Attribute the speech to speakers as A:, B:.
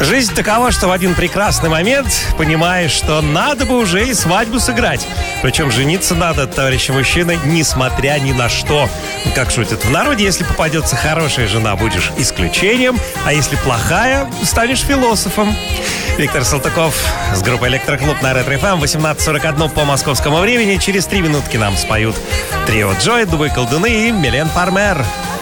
A: Жизнь такова, что в один прекрасный момент понимаешь, что надо бы уже и свадьбу сыграть. Причем жениться надо, товарищи мужчины, несмотря ни на что. Как шутят в народе, если попадется хорошая жена, будешь исключением, а если плохая, станешь философом. Виктор Салтыков с группой «Электроклуб» на Ретро-ФМ. 18:41 по московскому времени. Через 3 минутки нам споют трио Джой, Дубы колдуны и Милен Фармер.